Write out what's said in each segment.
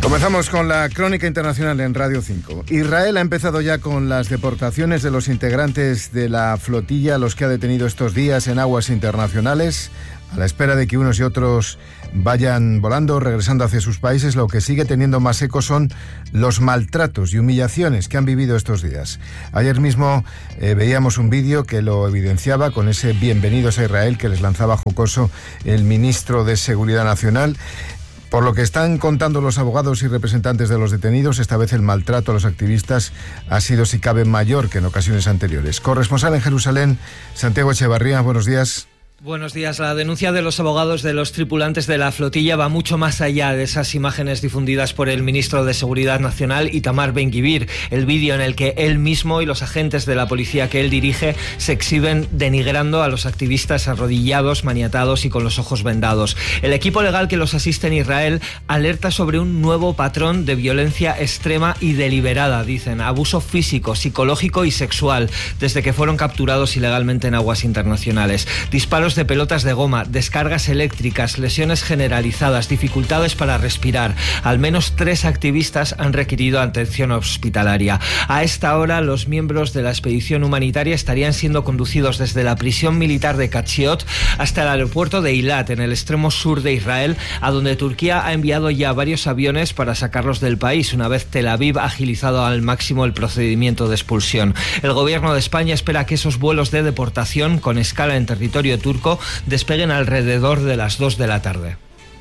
Comenzamos con la crónica internacional en Radio 5. Israel ha empezado ya con las deportaciones de los integrantes de la flotilla, los que ha detenido estos días en aguas internacionales, a la espera de que unos y otros vayan volando, regresando hacia sus países. Lo que sigue teniendo más eco son los maltratos y humillaciones que han vivido estos días. Ayer mismo veíamos un vídeo que lo evidenciaba con ese bienvenidos a Israel que les lanzaba jocoso el ministro de Seguridad Nacional. Por lo que están contando los abogados y representantes de los detenidos, esta vez el maltrato a los activistas ha sido, si cabe, mayor que en ocasiones anteriores. Corresponsal en Jerusalén, Santiago Echevarría, buenos días. Buenos días. La denuncia de los abogados de los tripulantes de la flotilla va mucho más allá de esas imágenes difundidas por el ministro de Seguridad Nacional, Itamar Ben-Gvir. El vídeo en el que él mismo y los agentes de la policía que él dirige se exhiben denigrando a los activistas arrodillados, maniatados y con los ojos vendados. El equipo legal que los asiste en Israel alerta sobre un nuevo patrón de violencia extrema y deliberada, dicen, abuso físico, psicológico y sexual, desde que fueron capturados ilegalmente en aguas internacionales. Disparos de pelotas de goma, descargas eléctricas, lesiones generalizadas, dificultades para respirar. Al menos 3 activistas han requerido atención hospitalaria. A esta hora, los miembros de la expedición humanitaria estarían siendo conducidos desde la prisión militar de Katsiot hasta el aeropuerto de Eilat, en el extremo sur de Israel, a donde Turquía ha enviado ya varios aviones para sacarlos del país, una vez Tel Aviv ha agilizado al máximo el procedimiento de expulsión. El gobierno de España espera que esos vuelos de deportación con escala en territorio turco despeguen alrededor de las 2 de la tarde.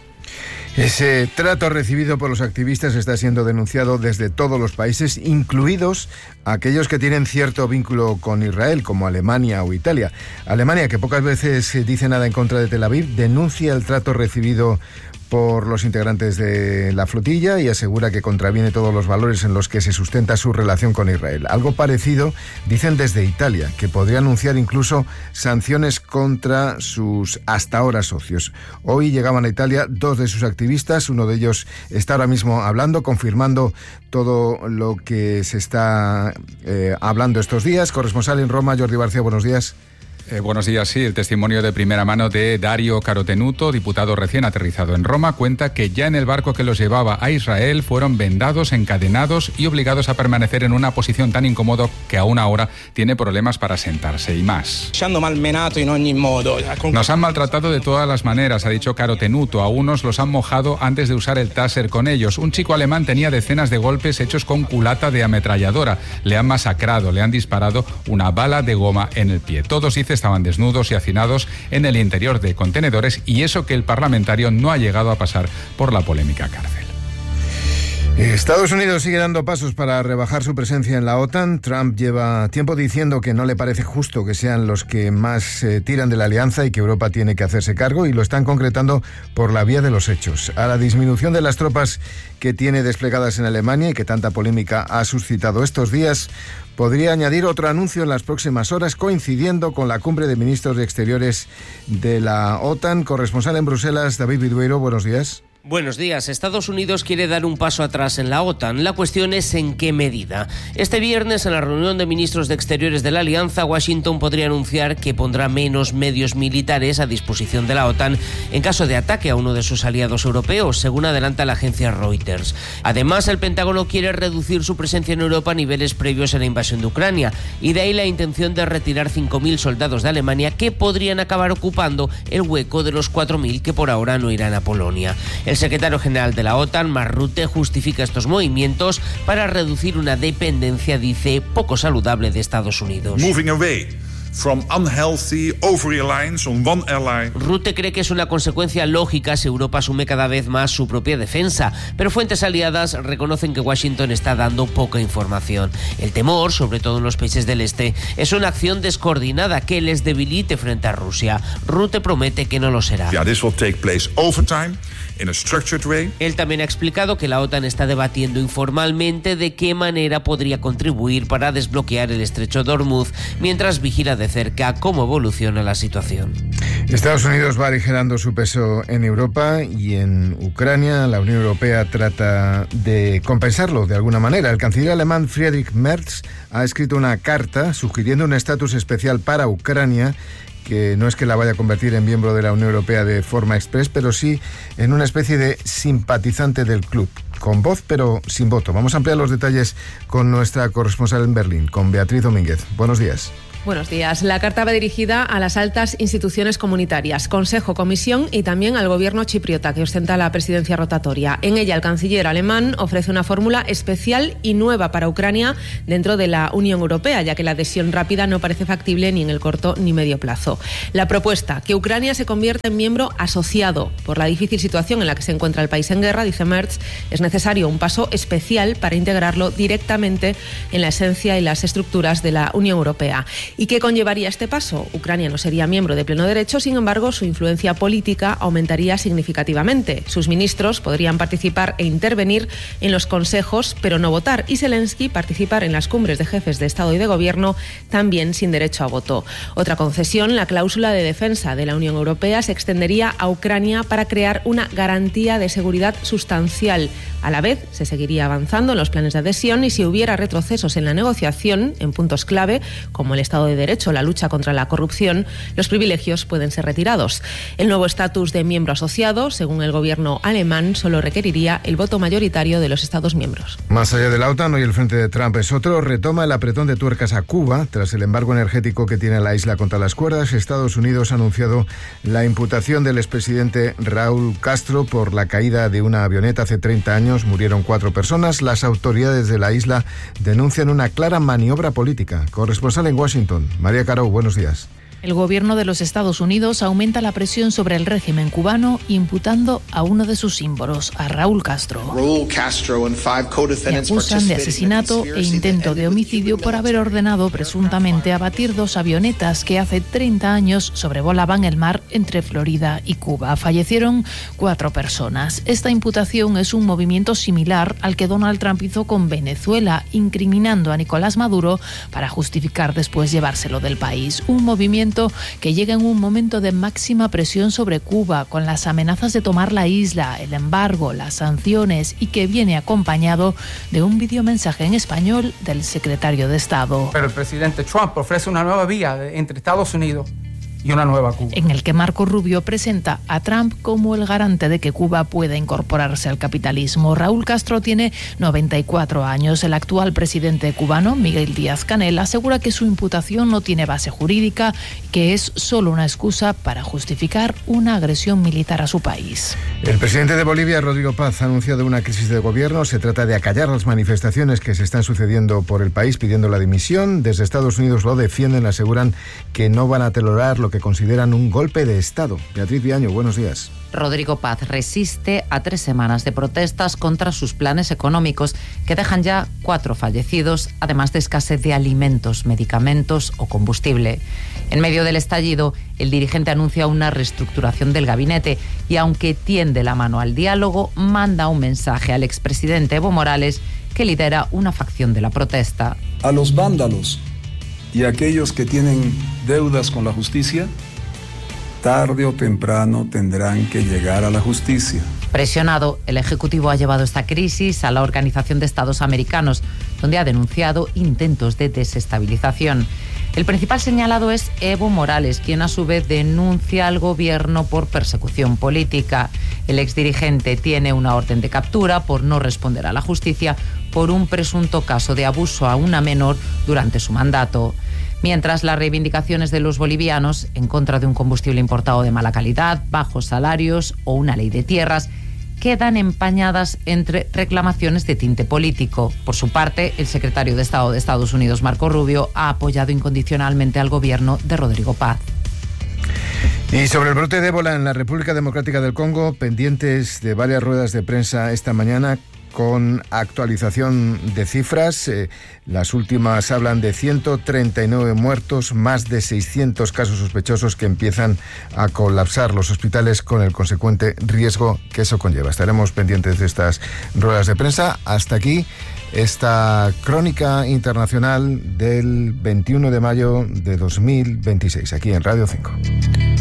Ese trato recibido por los activistas está siendo denunciado desde todos los países, incluidos aquellos que tienen cierto vínculo con Israel, como Alemania o Italia. Alemania, que pocas veces dice nada en contra de Tel Aviv, denuncia el trato recibido por los integrantes de la flotilla y asegura que contraviene todos los valores en los que se sustenta su relación con Israel. Algo parecido dicen desde Italia, que podría anunciar incluso sanciones contra sus hasta ahora socios. Hoy llegaban a Italia 2 de sus activistas, uno de ellos está ahora mismo hablando, confirmando todo lo que se está hablando estos días. Corresponsal en Roma, Jordi García, buenos días. Buenos días, sí. El testimonio de primera mano de Dario Carotenuto, diputado recién aterrizado en Roma, cuenta que ya en el barco que los llevaba a Israel fueron vendados, encadenados y obligados a permanecer en una posición tan incómoda que aún ahora tiene problemas para sentarse y más. Nos han maltratado de todas las maneras, ha dicho Carotenuto. A unos los han mojado antes de usar el taser con ellos. Un chico alemán tenía decenas de golpes hechos con culata de ametralladora. Le han masacrado, le han disparado una bala de goma en el pie. Todos, dice, estaban desnudos y hacinados en el interior de contenedores, y eso que el parlamentario no ha llegado a pasar por la polémica cárcel. Estados Unidos sigue dando pasos para rebajar su presencia en la OTAN. Trump lleva tiempo diciendo que no le parece justo que sean los que más tiran de la alianza y que Europa tiene que hacerse cargo, y lo están concretando por la vía de los hechos. A la disminución de las tropas que tiene desplegadas en Alemania y que tanta polémica ha suscitado estos días, podría añadir otro anuncio en las próximas horas, coincidiendo con la cumbre de ministros de Exteriores de la OTAN. Corresponsal en Bruselas, David Vidueiro, buenos días. Buenos días. Estados Unidos quiere dar un paso atrás en la OTAN. La cuestión es en qué medida. Este viernes, en la reunión de ministros de Exteriores de la Alianza, Washington podría anunciar que pondrá menos medios militares a disposición de la OTAN en caso de ataque a uno de sus aliados europeos, según adelanta la agencia Reuters. Además, el Pentágono quiere reducir su presencia en Europa a niveles previos a la invasión de Ucrania, y de ahí la intención de retirar 5.000 soldados de Alemania, que podrían acabar ocupando el hueco de los 4.000 que por ahora no irán a Polonia. El secretario general de la OTAN, Mark Rutte, justifica estos movimientos para reducir una dependencia, dice, poco saludable de Estados Unidos. Rutte cree que es una consecuencia lógica si Europa asume cada vez más su propia defensa, pero fuentes aliadas reconocen que Washington está dando poca información. El temor, sobre todo en los países del este, es una acción descoordinada que les debilite frente a Rusia. Rutte promete que no lo será. Él también ha explicado que la OTAN está debatiendo informalmente de qué manera podría contribuir para desbloquear el estrecho de Hormuz, mientras vigila de cerca cómo evoluciona la situación. Estados Unidos va aligerando su peso en Europa y en Ucrania. La Unión Europea trata de compensarlo de alguna manera. El canciller alemán Friedrich Merz ha escrito una carta sugiriendo un estatus especial para Ucrania, que no es que la vaya a convertir en miembro de la Unión Europea de forma express, pero sí en una especie de simpatizante del club. con voz pero sin voto. Vamos a ampliar los detalles con nuestra corresponsal en Berlín, con Beatriz Domínguez. Buenos días. Buenos días. La carta va dirigida a las altas instituciones comunitarias, Consejo, Comisión y también al gobierno chipriota, que ostenta la presidencia rotatoria. En ella, el canciller alemán ofrece una fórmula especial y nueva para Ucrania dentro de la Unión Europea, ya que la adhesión rápida no parece factible ni en el corto ni medio plazo. La propuesta, que Ucrania se convierta en miembro asociado. Por la difícil situación en la que se encuentra el país en guerra, dice Merz, es necesario un paso especial para integrarlo directamente en la esencia y las estructuras de la Unión Europea. ¿Y qué conllevaría este paso? Ucrania no sería miembro de pleno derecho, sin embargo, su influencia política aumentaría significativamente. Sus ministros podrían participar e intervenir en los consejos, pero no votar, y Zelensky participar en las cumbres de jefes de Estado y de Gobierno, también sin derecho a voto. Otra concesión, la cláusula de defensa de la Unión Europea se extendería a Ucrania para crear una garantía de seguridad sustancial. A la vez, se seguiría avanzando en los planes de adhesión y si hubiera retrocesos en la negociación, en puntos clave, como el Estado de Derecho, la lucha contra la corrupción, los privilegios pueden ser retirados. El nuevo estatus de miembro asociado, según el gobierno alemán, solo requeriría el voto mayoritario de los Estados miembros. Más allá de la OTAN, hoy el frente de Trump es otro. Retoma el apretón de tuercas a Cuba. Tras el embargo energético que tiene la isla contra las cuerdas, Estados Unidos ha anunciado la imputación del expresidente Raúl Castro por la caída de una avioneta hace 30 años. Murieron 4 personas. Las autoridades de la isla denuncian una clara maniobra política. Corresponsal en Washington, María Caro, buenos días. El gobierno de los Estados Unidos aumenta la presión sobre el régimen cubano imputando a uno de sus símbolos, a Raúl Castro. Le acusan de asesinato e intento de homicidio por haber ordenado presuntamente abatir 2 avionetas que hace 30 años sobrevolaban el mar entre Florida y Cuba. Fallecieron 4 personas. Esta imputación es un movimiento similar al que Donald Trump hizo con Venezuela, incriminando a Nicolás Maduro para justificar después llevárselo del país. Un movimiento que llega en un momento de máxima presión sobre Cuba, con las amenazas de tomar la isla, el embargo, las sanciones, y que viene acompañado de un videomensaje en español del secretario de Estado. Pero el presidente Trump ofrece una nueva vía entre Estados Unidos y una nueva Cuba, en el que Marco Rubio presenta a Trump como el garante de que Cuba pueda incorporarse al capitalismo. Raúl Castro tiene 94 años. El actual presidente cubano, Miguel Díaz-Canel, asegura que su imputación no tiene base jurídica, que es solo una excusa para justificar una agresión militar a su país. El presidente de Bolivia, Rodrigo Paz, ha anunciado una crisis de gobierno. Se trata de acallar las manifestaciones que se están sucediendo por el país pidiendo la dimisión. Desde Estados Unidos lo defienden, aseguran que no van a tolerar lo que consideran un golpe de Estado. Beatriz Viaño, buenos días. Rodrigo Paz resiste a 3 semanas de protestas contra sus planes económicos que dejan ya 4 fallecidos, además de escasez de alimentos, medicamentos o combustible. En medio del estallido, el dirigente anuncia una reestructuración del gabinete y, aunque tiende la mano al diálogo, manda un mensaje al expresidente Evo Morales, que lidera una facción de la protesta. A los vándalos y a aquellos que tienen deudas con la justicia, tarde o temprano tendrán que llegar a la justicia. Presionado, el Ejecutivo ha llevado esta crisis a la Organización de Estados Americanos, donde ha denunciado intentos de desestabilización. El principal señalado es Evo Morales, quien a su vez denuncia al gobierno por persecución política. El exdirigente tiene una orden de captura por no responder a la justicia por un presunto caso de abuso a una menor durante su mandato. Mientras, las reivindicaciones de los bolivianos en contra de un combustible importado de mala calidad, bajos salarios o una ley de tierras quedan empañadas entre reclamaciones de tinte político. Por su parte, el secretario de Estado de Estados Unidos, Marco Rubio, ha apoyado incondicionalmente al gobierno de Rodrigo Paz. Y sobre el brote de ébola en la República Democrática del Congo, pendientes de varias ruedas de prensa esta mañana con actualización de cifras. Las últimas hablan de 139 muertos, más de 600 casos sospechosos que empiezan a colapsar los hospitales con el consecuente riesgo que eso conlleva. Estaremos pendientes de estas ruedas de prensa. Hasta aquí esta crónica internacional del 21 de mayo de 2026, aquí en Radio 5.